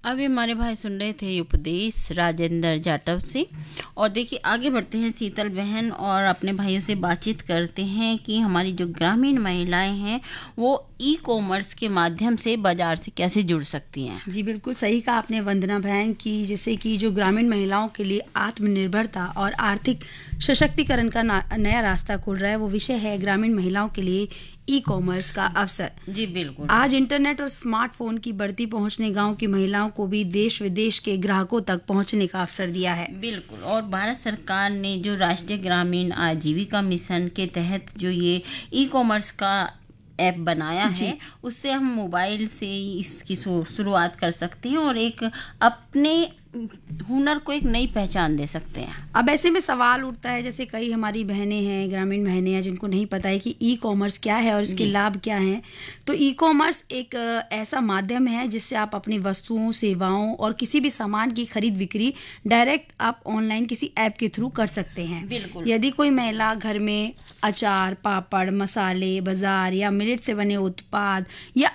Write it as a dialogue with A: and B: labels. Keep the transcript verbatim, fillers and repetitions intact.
A: अभी हमारे भाई सुन रहे थे उपदेश राजेंद्र जाटव से। और देखिए आगे बढ़ते हैं शीतल बहन, और अपने भाइयों से बातचीत करते हैं कि हमारी जो ग्रामीण महिलाएं हैं वो ई कॉमर्स के माध्यम से बाजार से कैसे जुड़ सकती हैं।
B: जी बिल्कुल सही कहा आपने वंदना बहन की, जैसे कि जो ग्रामीण महिलाओं के लिए आत्मनिर्भरता और आर्थिक सशक्तिकरण का नया रास्ता खुल रहा है, वो विषय है ग्रामीण महिलाओं के लिए ई कॉमर्स का अवसर।
A: जी बिल्कुल।
B: आज इंटरनेट और स्मार्टफोन की बढ़ती पहुंच ने गांव की महिलाओं को भी देश विदेश के ग्राहकों तक पहुंचने का अवसर दिया है।
A: बिल्कुल। और भारत सरकार ने जो राष्ट्रीय ग्रामीण आजीविका मिशन के तहत जो ये ई कॉमर्स का ऐप बनाया है, उससे हम मोबाइल से ही इसकी शुरुआत कर सकते हैं और एक अपने हुनर को एक नई पहचान दे सकते हैं।
B: अब ऐसे में सवाल उठता है, जैसे कई हमारी बहनें हैं, ग्रामीण बहनें हैं, जिनको नहीं पता है कि ई कॉमर्स क्या है और इसके लाभ क्या हैं। तो ई कॉमर्स एक ऐसा माध्यम है जिससे आप अपनी वस्तुओं, सेवाओं और किसी भी सामान की खरीद बिक्री डायरेक्ट आप ऑनलाइन किसी ऐप के थ्रू कर सकते हैं।
A: बिल्कुल।
B: यदि कोई महिला घर में अचार, पापड़, मसाले, बाजार या मिलेट से बने उत्पाद या